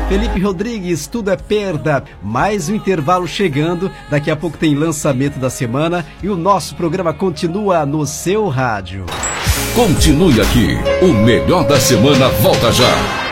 Felipe Rodrigues, tudo é perda. Mais um intervalo chegando. Daqui a pouco tem lançamento da semana e o nosso programa continua no seu rádio. Continue aqui. O melhor da semana volta já.